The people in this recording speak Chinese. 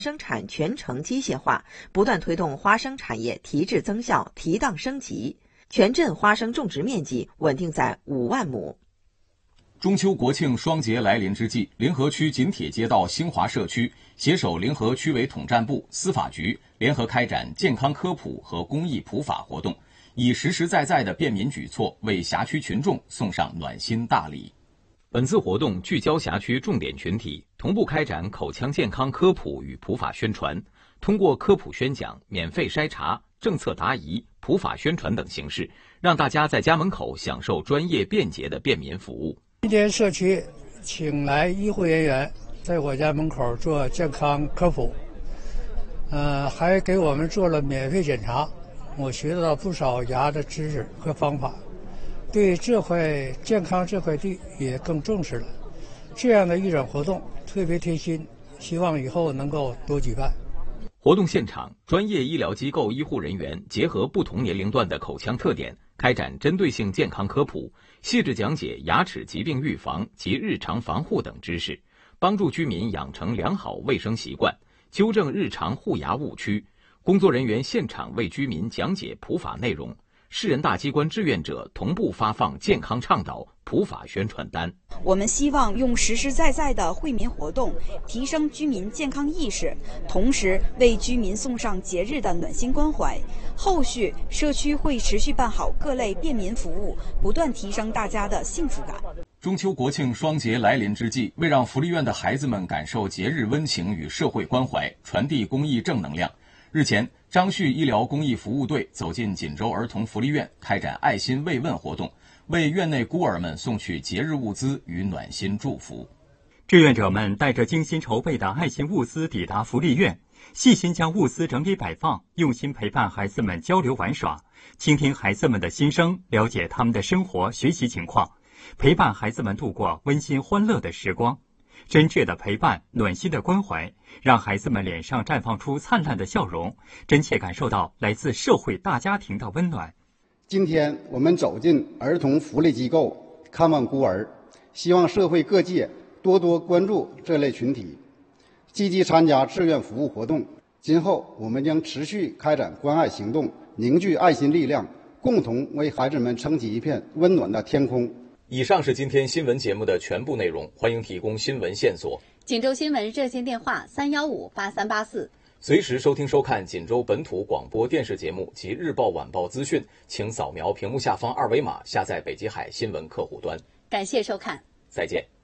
生产全程机械化，不断推动花生产业提质增效、提档升级，全镇花生种植面积稳定在5万亩。 中秋国庆双节来临之际，临河区锦铁街道兴华社区携手临河区委统战部、司法局联合开展健康科普和公益普法活动，以实实在在的便民举措为辖区群众送上暖心大礼。 本次活动聚焦辖区重点群体，同步开展口腔健康科普与普法宣传，通过科普宣讲、免费筛查、政策答疑、普法宣传等形式，让大家在家门口享受专业便捷的便民服务。 今天社区请来医护人员在我家门口做健康科普，还给我们做了免费检查，我学到不少牙的知识和方法。对这块健康这块地也更重视了，这样的义诊活动特别贴心，希望以后能够多举办。 活动现场，专业医疗机构医护人员结合不同年龄段的口腔特点，开展针对性健康科普，细致讲解牙齿疾病预防及日常防护等知识，帮助居民养成良好卫生习惯，纠正日常护牙误区。工作人员现场为居民讲解普法内容，市人大机关志愿者同步发放健康倡导、普法宣传单。 我们希望用实实在在的惠民活动提升居民健康意识，同时为居民送上节日的暖心关怀。后续社区会持续办好各类便民服务，不断提升大家的幸福感。 中秋国庆双节来临之际，为让福利院的孩子们感受节日温情与社会关怀，传递公益正能量，日前，张旭医疗公益服务队走进锦州儿童福利院，开展爱心慰问活动，为院内孤儿们送去节日物资与暖心祝福。 志愿者们带着精心筹备的爱心物资抵达福利院，细心将物资整理摆放，用心陪伴孩子们交流玩耍，倾听孩子们的心声，了解他们的生活学习情况，陪伴孩子们度过温馨欢乐的时光。真挚的陪伴，暖心的关怀，让孩子们脸上绽放出灿烂的笑容，真切感受到来自社会大家庭的温暖。 今天我们走进儿童福利机构看望孤儿，希望社会各界多多关注这类群体，积极参加志愿服务活动。今后我们将持续开展关爱行动，凝聚爱心力量，共同为孩子们撑起一片温暖的天空。 以上是今天新闻节目的全部内容，欢迎提供新闻线索。 锦州新闻热线电话3158384。 随时收听收看锦州本土广播电视节目及日报晚报资讯，请扫描屏幕下方2维码下载北极海新闻客户端。 感谢收看， 再见。